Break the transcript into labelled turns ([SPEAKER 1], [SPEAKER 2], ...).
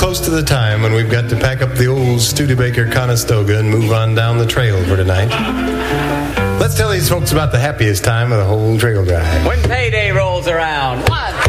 [SPEAKER 1] Close to the time when we've got to pack up the old Studebaker Conestoga and move on down the trail for tonight. Let's tell these folks about the happiest time of the whole trail drive.
[SPEAKER 2] When payday rolls around. 1,